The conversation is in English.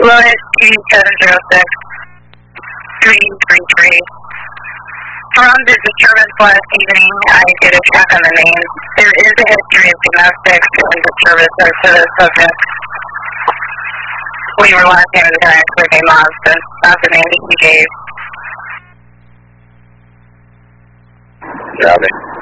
Lotus 2706-333. From the disturbance last evening, I did a check on the names. There is a history of domestic and disturbances to the subject. We were last named as Survey Mazda. That's the name that he gave. Got it.